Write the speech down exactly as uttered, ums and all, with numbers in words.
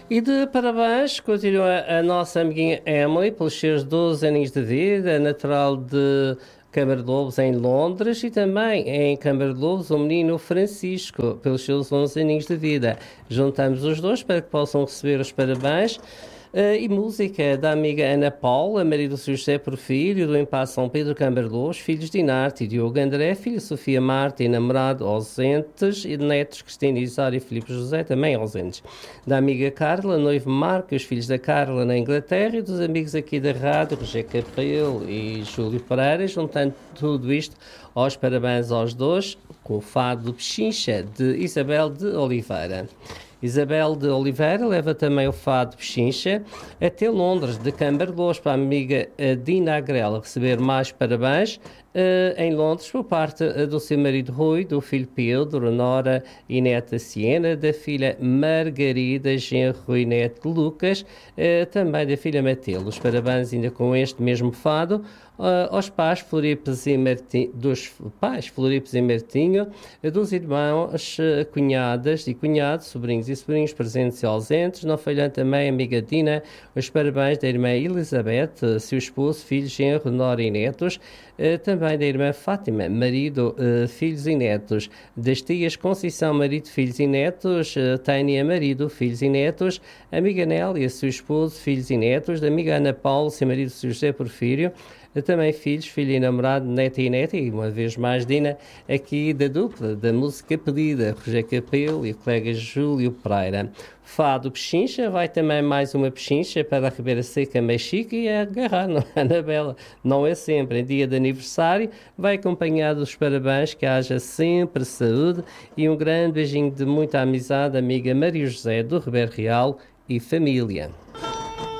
E de parabéns continua a nossa amiguinha Emily pelos seus doze aninhos de vida, natural de Câmara de Lobos em Londres, e também em Câmara de Lobos o menino Francisco pelos seus onze aninhos de vida. Juntamos os dois para que possam receber os parabéns. Uh, e música da amiga Ana Paula, marido do José Porfírio, do Impasse São Pedro Cambarlos, filhos de Inarte e Diogo André, filha Sofia Marta e namorado ausentes, e netos Cristina Isário e Filipe José, também ausentes. Da amiga Carla, noivo Marco e os filhos da Carla na Inglaterra, e dos amigos aqui da rádio, Roger Capel e Júlio Pereira, juntando tudo isto aos parabéns aos dois, com o fado do Pechincha, de Isabel de Oliveira. Isabel de Oliveira leva também o fado de Pechincha até Londres, de Cambarlos, para a amiga Dina Agrela receber mais parabéns uh, em Londres por parte uh, do seu marido Rui, do filho Pedro, nora e neta Siena, da filha Margarida, genro Rui Neto Lucas, uh, também da filha Matilde. Os parabéns ainda com este mesmo fado Uh, aos pais Floripes e Martinho, dos pais Floripes e Martinho, uh, dos irmãos, uh, cunhadas e cunhados, sobrinhos e sobrinhos presentes e ausentes, não falhando também a amiga Dina, os parabéns da irmã Elizabeth, uh, seu esposo, filhos, genro, nora e netos, uh, também da irmã Fátima, marido, uh, filhos e netos, das tias Conceição, marido, filhos e netos, uh, Tânia, marido, filhos e netos, amiga Nélia, seu esposo, filhos e netos, da amiga Ana Paula, seu marido, José Porfírio, também filhos, filho e namorado, neta e neta, e uma vez mais Dina, aqui da dupla, da música pedida, Roger Capel e o colega Júlio Pereira. Fado Pechincha, vai também mais uma pechincha para a Ribeira Seca, Mexica, e a agarrar, não é, Anabela? Não é sempre, em dia de aniversário, vai acompanhado dos parabéns, que haja sempre saúde, e um grande beijinho de muita amizade, amiga Maria José do Ribeiro Real e família.